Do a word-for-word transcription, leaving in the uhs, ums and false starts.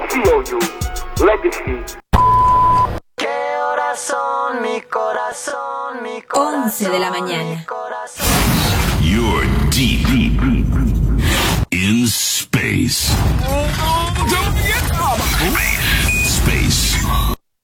C O U, Legacy. ¿Qué horas son? Mi corazón, mi corazón. once de la mañana.